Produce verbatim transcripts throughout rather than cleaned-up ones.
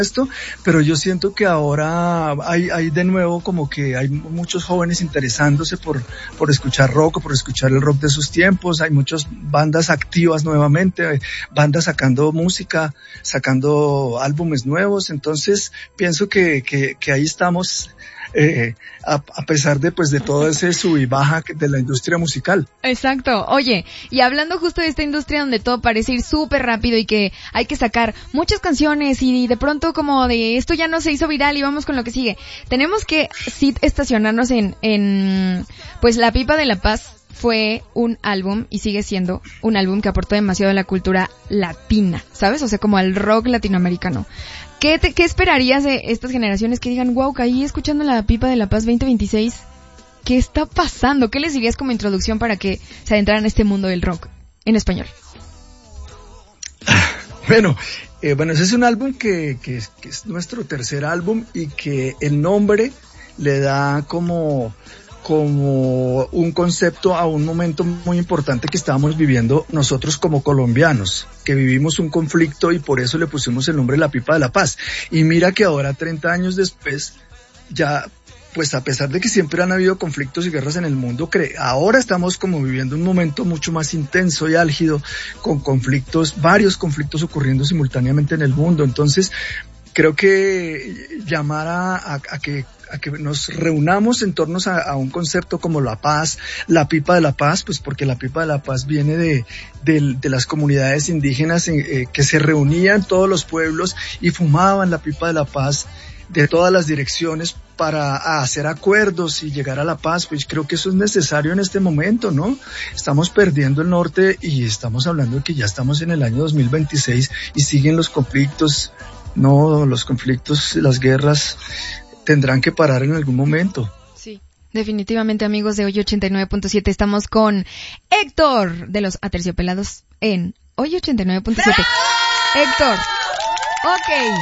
esto, pero yo siento que ahora hay, hay de nuevo como que hay muchos jóvenes interesándose por, por escuchar rock, por escuchar el rock de sus tiempos, hay muchas bandas activas nuevamente, bandas sacando música, sacando álbumes nuevos, entonces pienso que, que, que ahí estamos. Eh, a, a pesar de pues de todo ese sub y baja de la industria musical. Exacto. Oye, y hablando justo de esta industria donde todo parece ir súper rápido y que hay que sacar muchas canciones y de pronto como de esto ya no se hizo viral y vamos con lo que sigue. Tenemos que sí estacionarnos en, en pues La Pipa de la Paz fue un álbum y sigue siendo un álbum que aportó demasiado a la cultura latina, ¿sabes? O sea, como al rock latinoamericano. ¿Qué, te, ¿Qué esperarías de estas generaciones que digan, wow, caí escuchando La Pipa de la Paz veinte veintiséis? ¿Qué está pasando? ¿Qué les dirías como introducción para que se adentraran en este mundo del rock en español? Bueno, eh, bueno, ese es un álbum que, que, que es nuestro tercer álbum y que el nombre le da como... como un concepto a un momento muy importante que estábamos viviendo nosotros como colombianos, que vivimos un conflicto y por eso le pusimos el nombre La Pipa de la Paz. Y mira que ahora, treinta años después, ya, pues a pesar de que siempre han habido conflictos y guerras en el mundo, cre- ahora estamos como viviendo un momento mucho más intenso y álgido, con conflictos, varios conflictos ocurriendo simultáneamente en el mundo. Entonces, creo que llamar a, a, a que a que nos reunamos en torno a, a un concepto como la paz, la pipa de la paz, pues porque la pipa de la paz viene de, de, de las comunidades indígenas eh, que se reunían todos los pueblos y fumaban la pipa de la paz de todas las direcciones para hacer acuerdos y llegar a la paz. Pues creo que eso es necesario en este momento, ¿no? Estamos perdiendo el norte y estamos hablando de que ya estamos en el año dos mil veintiséis y siguen los conflictos, no, los conflictos, las guerras tendrán que parar en algún momento. Sí, definitivamente, amigos de Hoy ochenta y nueve punto siete, estamos con Héctor de los Aterciopelados en Hoy ochenta y nueve punto siete. Héctor, ok,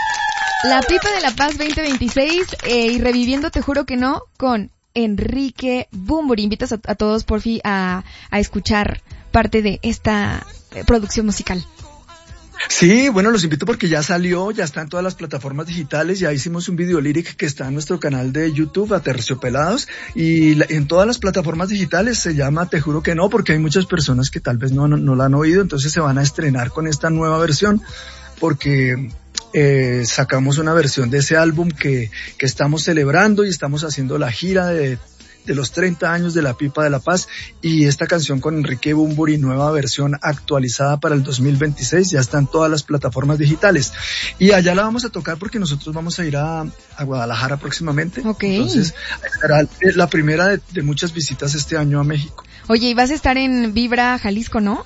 La Pipa de la Paz veinte veintiséis eh, y reviviendo Te Juro Que No con Enrique Bunbury. Invitas a, a todos, porfi, a, a escuchar parte de esta eh, producción musical. Sí, bueno, los invito porque ya salió, ya está en todas las plataformas digitales, ya hicimos un video lyric que está en nuestro canal de YouTube, Aterciopelados, y la, en todas las plataformas digitales se llama Te Juro Que No, porque hay muchas personas que tal vez no, no, no la han oído, entonces se van a estrenar con esta nueva versión, porque eh, sacamos una versión de ese álbum que, que estamos celebrando y estamos haciendo la gira de de los treinta años de La Pipa de la Paz, y esta canción con Enrique Bunbury, nueva versión actualizada para el dos mil veintiséis, ya está en todas las plataformas digitales. Y allá la vamos a tocar porque nosotros vamos a ir a, a Guadalajara próximamente. Okay. Entonces, será la primera de, de muchas visitas este año a México. Oye, y vas a estar en Vibra Jalisco, ¿no?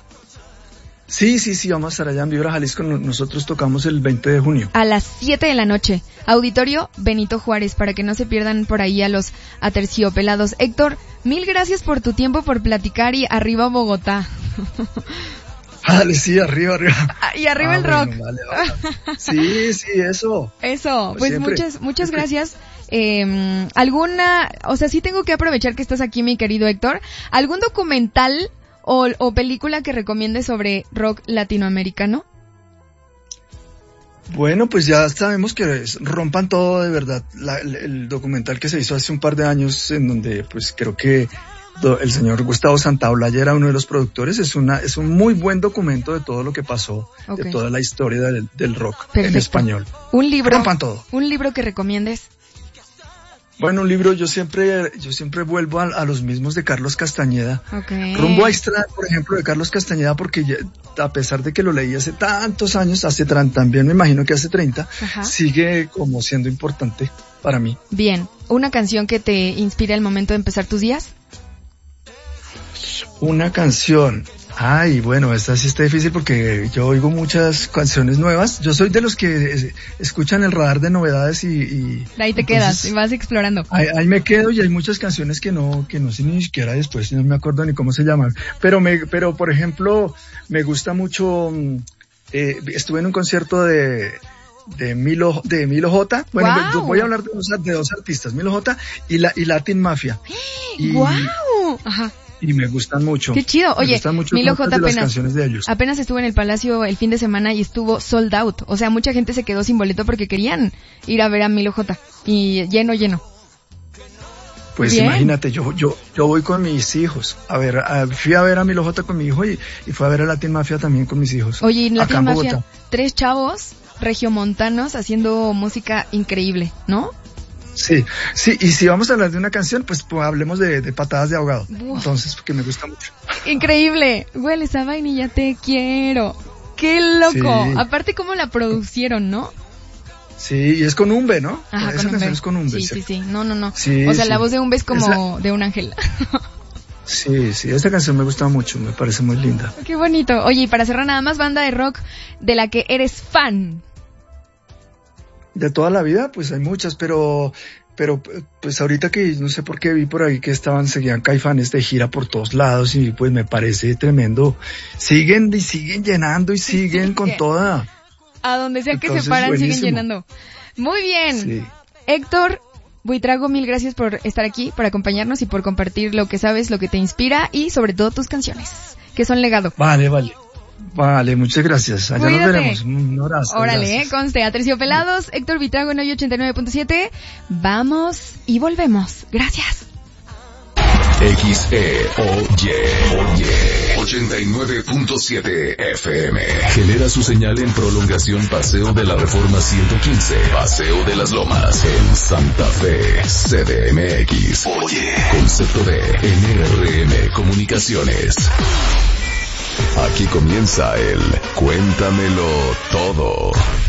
Sí, sí, sí, vamos a estar allá en Vibra Jalisco. Nosotros tocamos el veinte de junio. A las siete de la noche. Auditorio Benito Juárez, para que no se pierdan por ahí a los Aterciopelados. Héctor, mil gracias por tu tiempo, por platicar, y arriba Bogotá. Dale, sí, arriba, arriba. Y arriba ah, el bueno, rock. Vale, vale. Sí, sí, eso. Eso, pues siempre. muchas, muchas gracias. Eh, alguna, o sea, sí tengo que aprovechar que estás aquí, mi querido Héctor. ¿Algún documental O, o película que recomiendes sobre rock latinoamericano? Bueno, pues ya sabemos que es Rompan Todo, de verdad, la, el, el documental que se hizo hace un par de años, en donde pues creo que do, el señor Gustavo Santaolalla era uno de los productores. Es una es un muy buen documento de todo lo que pasó, okay, de toda la historia del, del rock. Perfecto. En español. Un libro. Rompan Todo. Un libro que recomiendes. Bueno, un libro, yo siempre, yo siempre vuelvo a, a los mismos de Carlos Castañeda. Okay. Rumbo a Extra, por ejemplo, de Carlos Castañeda, porque ya, a pesar de que lo leí hace tantos años, hace también me imagino que hace treinta, ajá, sigue como siendo importante para mí. Bien, ¿una canción que te inspire al momento de empezar tus días? Una canción. Ay, bueno, esta sí está difícil porque yo oigo muchas canciones nuevas. Yo soy de los que escuchan el radar de novedades y... y ahí te quedas y vas explorando. Ahí, ahí me quedo, y hay muchas canciones que no que no sé ni siquiera después, no me acuerdo ni cómo se llaman. Pero, me, pero por ejemplo, me gusta mucho... Eh, estuve en un concierto de... de Milo de Milo J. Bueno, wow, voy a hablar de dos, de dos artistas, Milo J. y la y Latin Mafia. Y, wow. Ajá. Y me gustan mucho. Qué chido. Oye, me gustan mucho Milo J las apenas, canciones de ellos. apenas estuvo en el Palacio el fin de semana y estuvo sold out. O sea, mucha gente se quedó sin boleto porque querían ir a ver a Milo J. Y lleno, lleno. Pues Bien. Imagínate, yo yo yo voy con mis hijos. A ver, a, fui a ver a Milo J con mi hijo y, y fui a ver a Latin Mafia también con mis hijos. Oye, en acá Latin en Mafia, Bogotá. tres chavos regiomontanos haciendo música increíble, ¿no? Sí, sí, y si vamos a hablar de una canción, pues, pues hablemos de, de Patadas de Ahogado. Uf. Entonces, porque me gusta mucho. Increíble. Huele esa vainilla, te quiero. Qué loco. Sí. Aparte cómo la producieron, ¿no? Sí, y es con Umbe, ¿no? Ajá, Esa con canción Umbe. es con Umbe. Sí, sí, sí. No, no, no. Sí, o sea, sí. la voz de Umbe es como Esa- de un ángel. Sí, sí, esta canción me gusta mucho, me parece muy linda. Qué bonito. Oye, y para cerrar nada más, banda de rock de la que eres fan. De toda la vida, pues hay muchas, pero, pero, pues ahorita que no sé por qué vi por ahí que estaban, seguían Caifanes de gira por todos lados y pues me parece tremendo. Siguen y siguen llenando y siguen con toda. A donde sea que Entonces, se paran, buenísimo. siguen llenando. Muy bien. Sí. Héctor Buitrago, mil gracias por estar aquí, por acompañarnos y por compartir lo que sabes, lo que te inspira y sobre todo tus canciones, que son legado. Vale, vale. Vale, muchas gracias. Allá Cuídate. nos veremos. Un abrazo. Órale, gracias. eh, conste, a Terciopelados, Héctor Buitrago en hoy ochenta y nueve punto siete. Vamos y volvemos. Gracias. X E O Y Oye ochenta y nueve punto siete F M. Genera su señal en prolongación Paseo de la Reforma ciento quince, Paseo de las Lomas, en Santa Fe, C D M X. Oye, concepto de N R M Comunicaciones. Aquí comienza el Cuéntamelo Todo.